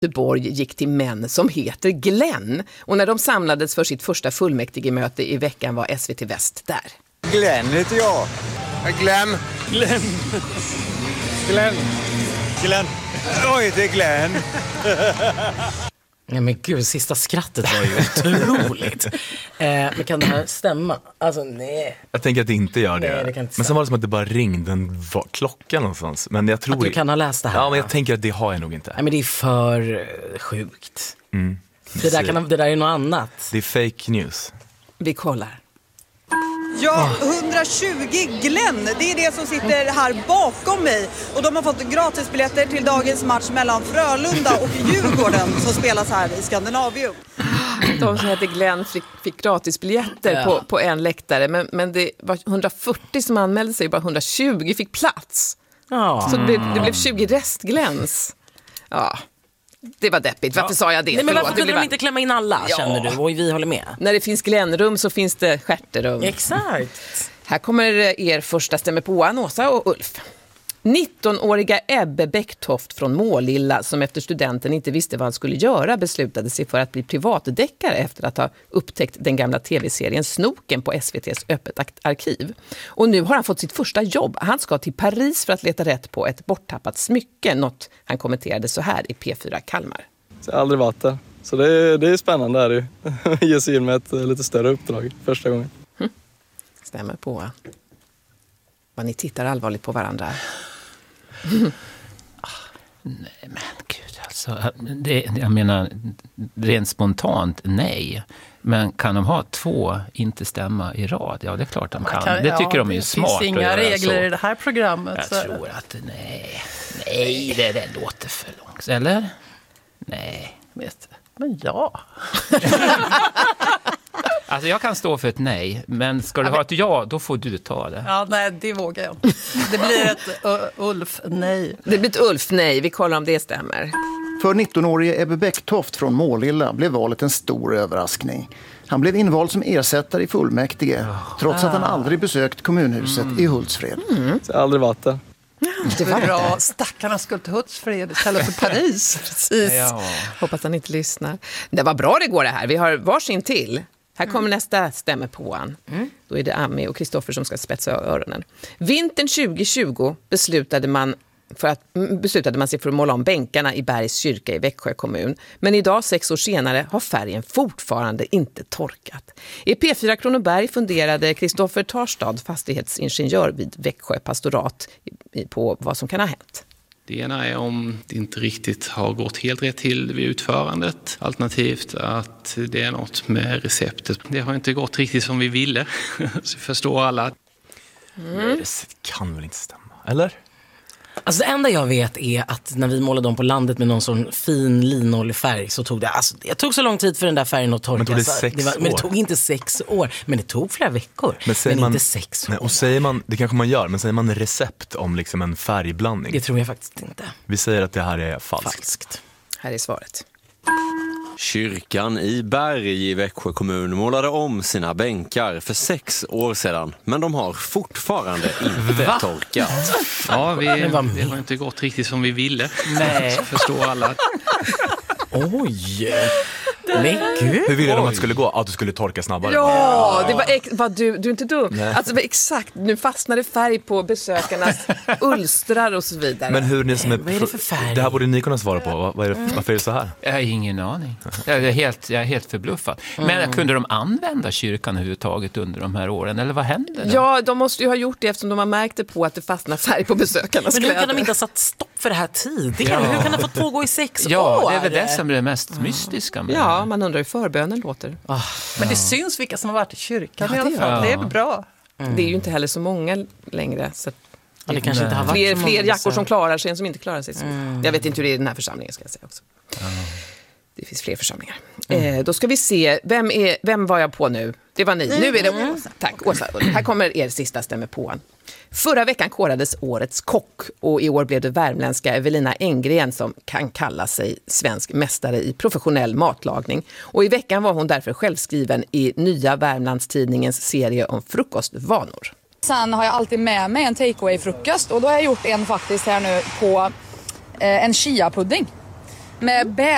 Göteborg gick till män som heter Glenn. Och när de samlades för sitt första fullmäktigemöte i veckan var SVT Väst där. Glenn heter jag. Glenn. Jag heter Glenn. Ja, men gud, sista skrattet var ju otroligt. Men kan det här stämma? Alltså, nej. Jag tänker att det inte gör det. Nej, det kan inte men sen var det som att det bara ringde en klocka någonstans. Men jag tror att du kan ha läst det här. Ja, men jag tänker att det har jag nog inte. Nej, men det är för sjukt. Mm. Det där är något annat. Det är fake news. Vi kollar. Ja, 120 Glenn, det är det som sitter här bakom mig. Och de har fått gratisbiljetter till dagens match mellan Frölunda och Djurgården som spelas här i Skandinavium. De som heter Glenn fick gratisbiljetter på en läktare. Men det var 140 som anmälde sig, bara 120 fick plats. Så det blev 20 restgläns. Ja. Det var deppigt. Varför sa jag det? Nej, men varför kunde de inte klämma in alla, känner du? Och vi håller med. När det finns Glennrum så finns det stjärterum. Exakt. Här kommer er första stämmer på Åsa och Ulf. 19-åriga Ebbe Bäcktoft från Målilla som efter studenten inte visste vad han skulle göra beslutade sig för att bli privatdeckare efter att ha upptäckt den gamla tv-serien Snoken på SVT:s öppet arkiv. Och nu har han fått sitt första jobb. Han ska till Paris för att leta rätt på ett borttappat smycke, något han kommenterade så här i P4 Kalmar. Jag har aldrig varit där, så det är spännande är det ju. Ge sig in med ett lite större uppdrag första gången. Stämmer på vad ni tittar allvarligt på varandra. Nej men gud alltså, jag menar rent spontant nej, men kan de ha 2 inte stämma i rad? Ja, det är klart de kan. Det tycker de är ju smart. Det finns inga regler i det här programmet. Jag tror att nej, det låter för långt. Eller? Nej, vet du. Men ja. Alltså jag kan stå för ett nej, men ska du ha ett ja, då får du ta det. Ja, nej, det vågar jag inte. Det blir ett Ulf-nej. Det blir ett Ulf-nej, vi kollar om det stämmer. För 19-årige Ebbe Bäcktoft från Målilla blev valet en stor överraskning. Han blev invald som ersättare i fullmäktige, trots att han aldrig besökt kommunhuset i Hultsfred. Jag har aldrig varit där. Det var bra. Stackarna skulle till Hultsfred istället för Paris. Precis. Ja. Hoppas han inte lyssnar. Det var bra det går det här. Vi har varsin till. Här kommer nästa stämmer på han. Då är det Ami och Kristoffer som ska spetsa öronen. Vintern 2020 beslutade man sig för att måla om bänkarna i Bergs kyrka i Växjö kommun. Men idag, 6 år senare, har färgen fortfarande inte torkat. I P4 Kronoberg funderade Kristoffer Tarstad, fastighetsingenjör vid Växjö pastorat, på vad som kan ha hänt. Det ena är om det inte riktigt har gått helt rätt till vid utförandet. Alternativt att det är något med receptet. Det har inte gått riktigt som vi ville, så förstår alla. Det kan väl inte stämma, eller? Alltså det enda jag vet är att när vi målade dem på landet med någon sån fin linollig färg så tog det tog så lång tid för den där färgen att torka. Men tog det 6 år? Men det tog inte 6 år, men det tog flera veckor. Men inte 6 år. Nej, och säger man, det kanske man gör, men säger man recept om liksom en färgblandning? Det tror jag faktiskt inte. Vi säger att det här är falskt. Här är svaret. Kyrkan i Berg i Växjö kommun målade om sina bänkar för 6 år sedan, men de har fortfarande inte torkat. Ja, det har inte gått riktigt som vi ville. Nej, förstår alla. Oj. Men gud. Hur ville de att det skulle gå? Att du skulle torka snabbare? Ja, det var du är inte dum. Nej. Alltså exakt, nu fastnade färg på besökarnas ulstrar och så vidare. Men hur ni som vad är det för färg? Det här borde ni kunna svara på. Varför är det så här? Jag har ingen aning. Jag är helt förbluffad. Men kunde de använda kyrkan överhuvudtaget under de här åren? Eller vad hände? Ja, de måste ju ha gjort det eftersom de har märkt det på att det fastnar färg på besökarnas kläder. Men hur kan de inte ha satt stopp för det här tidigare? Ja. Hur kan det ha fått pågå i 6 år? Ja, det är väl det som är det mest mystiska med Ja, man undrar hur förbönen låter. Men det syns vilka som har varit i kyrkan i alla fall. Det är bra. Det är ju inte heller så många längre. Så det kanske inte har varit fler jackor som klarar sig än som inte klarar sig. Jag vet inte hur det är i den här församlingen, ska jag säga också. Det finns fler församlingar. Då ska vi se, vem var jag på nu? Det var ni. Nu är det Åsa. Tack, Åsa. Här kommer er sista stämmer på. Förra veckan korades årets kock och i år blev det värmländska Evelina Engren som kan kalla sig svensk mästare i professionell matlagning. Och i veckan var hon därför självskriven i nya Värmlandstidningens serie om frukostvanor. Sen har jag alltid med mig en takeaway-frukost och då har jag gjort en faktiskt här nu på en chia-pudding med